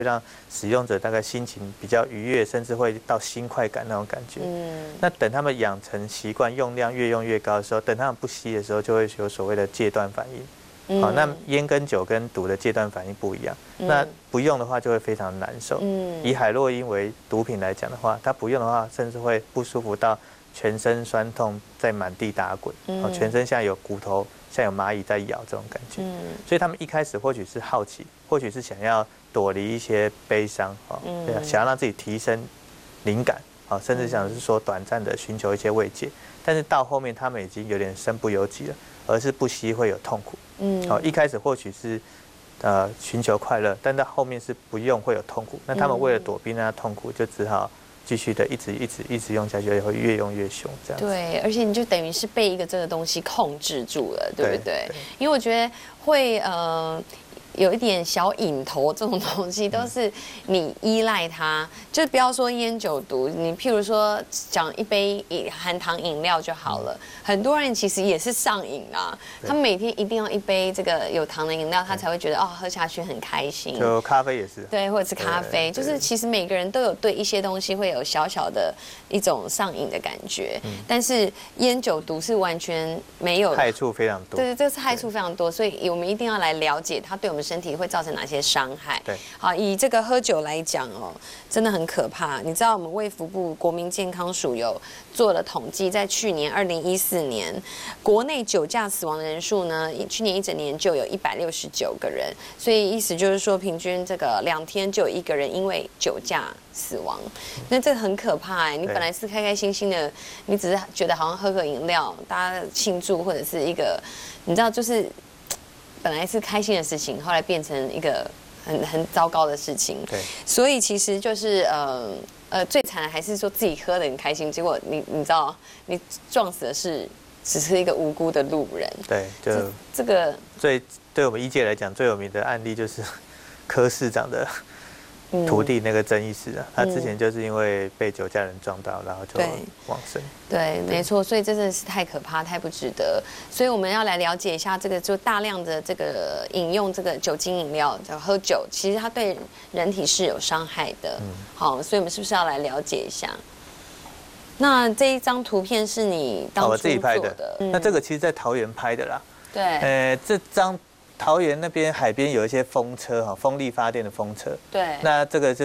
让使用者大概心情比较愉悦，甚至会到新快感那种感觉。那等他们养成习惯，用量越用越高的时候，等他们不吸的时候，就会有所谓的戒断反应。好，那烟跟酒跟毒的戒断反应不一样。那不用的话就会非常难受。以海洛因为毒品来讲的话，它不用的话，甚至会不舒服到全身酸痛，在满地打滚，全身像有骨头，像有蚂蚁在咬这种感觉。所以他们一开始或许是好奇，或许是想要躲离一些悲伤，想要让自己提升灵感，甚至想是说短暂的寻求一些慰藉。但是到后面他们已经有点身不由己了，而是不吸会有痛苦。一开始或许是寻求快乐，但到后面是不用会有痛苦。那他们为了躲避那痛苦，就只好继续的一直用下去，会越用越凶这样子。 对，而且你就等于是被一个这个东西控制住了，对不对？因为我觉得会有一点小瘾头这种东西，都是你依赖它。就不要说烟酒毒，你譬如说讲一杯含糖饮料就好了。很多人其实也是上瘾啊，他们每天一定要一杯这个有糖的饮料，他才会觉得哦喝下去很开心。 就咖啡也是。 对，或者是咖啡，就是其实每个人都有对一些东西会有小小的一种上瘾的感觉，但是烟酒毒是完全没有， 害处非常多。 对，这是害处非常多，所以我们一定要来了解它对我们身体会造成哪些伤害。 对， 好，以这个喝酒来讲哦，真的很可怕。你知道我们卫福部国民健康署有做了统计，在去年2014年，国内酒驾死亡的人数呢，去年一整年就有169个人，所以意思就是说，平均这个2天就有1个人因为酒驾死亡。那这很可怕哎！你本来是开开心心的，你只是觉得好像喝个饮料，大家庆祝，或者是一个，你知道，就是本来是开心的事情，后来变成一个很糟糕的事情。 对， 所以其实就是最惨的还是说自己喝得很开心，结果你知道，你撞死的是只是一个无辜的路人。 对，就这个对我们医界来讲最有名的案例就是柯市长的徒弟那个曾医师啊，他之前就是因为被酒驾人撞到，然后就往生。 对，没错，所以这真的是太可怕，太不值得。所以我们要来了解一下这个，就大量的这个饮用这个酒精饮料，叫喝酒，其实它对人体是有伤害的。好，所以我们是不是要来了解一下？那这一张图片是你当初我自己拍的， 那这个其实在桃园拍的啦。 对， 这张桃园那边海边有一些风车哈，风力发电的风车。 对， 那这个就是，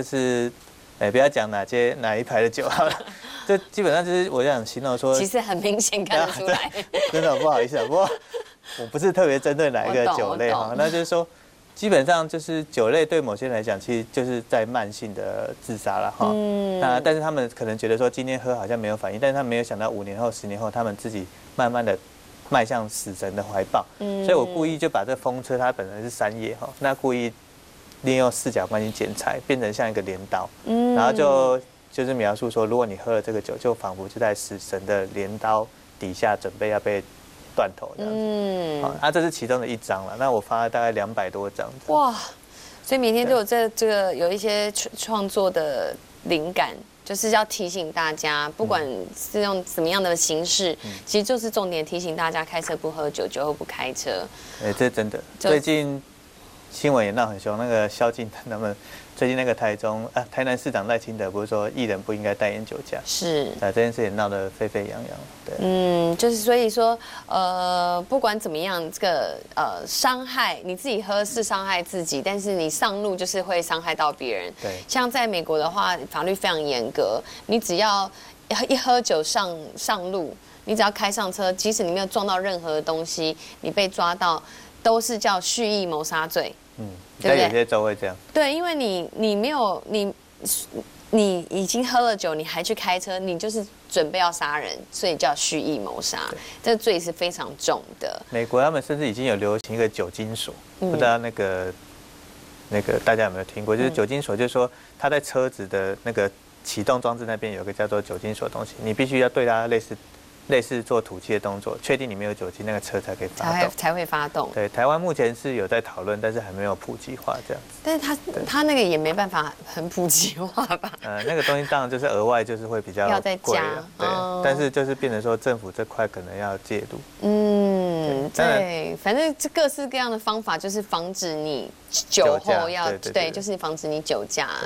不要讲哪一排的酒好了，这基本上就是我想形容说， 其实很明显看得出来。 真的不好意思啊，不过我不是特别针对哪一个酒类哈，那就是说，基本上就是酒类对某些人来讲，其实就是在慢性的自杀了哈。那但是他们可能觉得说今天喝好像没有反应，但是他们没有想到5年后、10年后，他们自己慢慢的迈向死神的怀抱。所以我故意就把这风车它本来是3叶哈，那故意利用四角关系剪裁，变成像一个镰刀，然后就是描述说，如果你喝了这个酒，就仿佛就在死神的镰刀底下，准备要被断头这样子。好，这是其中的一张了。那我发了大概200多张。哇， 所以每天都有这个有一些创作的灵感。就是要提醒大家，不管是用什么样的形式，其实就是重点提醒大家：开车不喝酒，酒后不开车。 这真的。最近新闻也闹很凶，那个萧敬腾他们最近那个台南市长赖清德不是说艺人不应该代言酒驾？是。这件事也闹得沸沸扬扬。对。 就是所以说，不管怎么样，这个伤害你自己喝是伤害自己，但是你上路就是会伤害到别人。 对。 像在美国的话，法律非常严格，你只要一喝酒上路，你只要开上车，即使你没有撞到任何的东西，你被抓到都是叫蓄意谋杀罪。 对不对？有些州会这样。对， 因为你没有你已经喝了酒，你还去开车，你就是准备要杀人，所以叫蓄意谋杀。这个罪是非常重的。 美国他们甚至已经有流行一个酒精锁，不知道那个大家有没有听过？就是酒精锁，就是说它在车子的那个启动装置那边有个叫做酒精锁的东西，你必须要对它类似做吐气的动作，确定你没有酒精，那个车才可以发动， 才会发动。 对，台湾目前是有在讨论，但是还没有普及化这样子。 但是它那个也没办法很普及化吧？ 那个东西当然就是额外就是会比较贵了，对。但是就是变成说政府这块可能要介入。 对，反正这各式各样的方法就是防止你酒后要对，就是防止你酒驾。